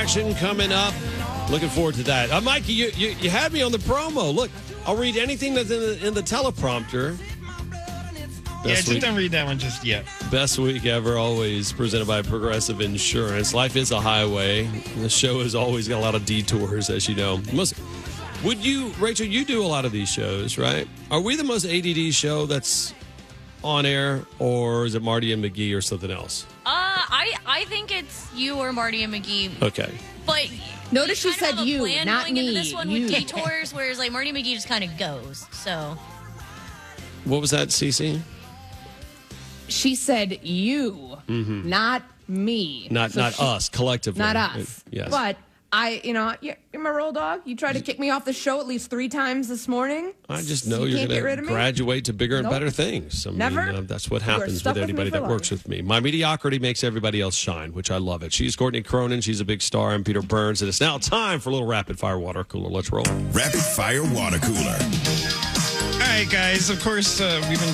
action coming up. Looking forward to that. Mikey, you had me on the promo. Look, I'll read anything that's in the teleprompter. Just don't read that one just yet. Best week ever, always presented by Progressive Insurance. Life is a highway. The show has always got a lot of detours, as you know. Rachel, you do a lot of these shows, right? Are we the most ADD show that's on air, or is it Marty and McGee or something else? I think it's you or Marty and McGee. Okay. But notice she said you, not me. Into this one with detours, whereas like Marty and McGee just kind of goes. So. What was that, Cece? She said you, not me. Not us, collectively. Not us. Yes. But you're my roll dog. You tried to kick me off the show at least 3 times this morning. I just know you're going to graduate to bigger and better things. Never. That's what happens with anybody that works with me. My mediocrity makes everybody else shine, which I love it. She's Courtney Cronin. She's a big star. I'm Peter Burns. And it's now time for a little rapid fire water cooler. Let's roll. Rapid fire water cooler. All right, guys. Of course, we've been